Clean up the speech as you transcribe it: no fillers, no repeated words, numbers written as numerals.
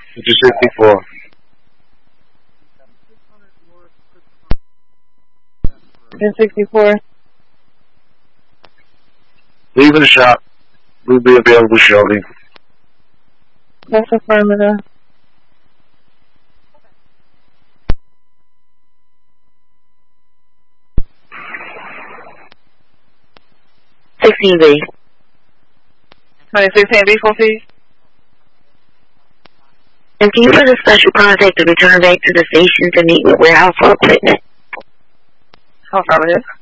264. In 64. Leaving the shop. We'll be available shortly. That's affirmative. B. 2016 B, full fees. And can you put a special contact to return back to the station to meet with warehouse for equipment? Affirmative.